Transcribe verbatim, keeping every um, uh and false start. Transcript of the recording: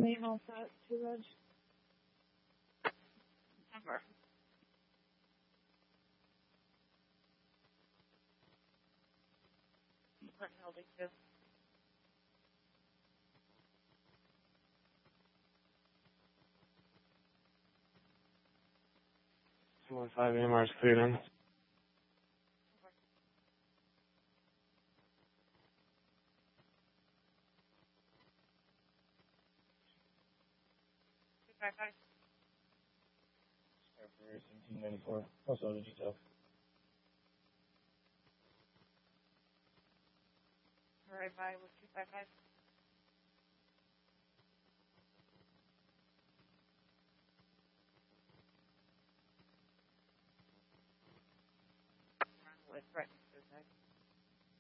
Name all set, two reg. Number. Penalty too. two one five A M R is cleared in. Two five five. seventeen ninety-four. Also the detail. Right by with two five five.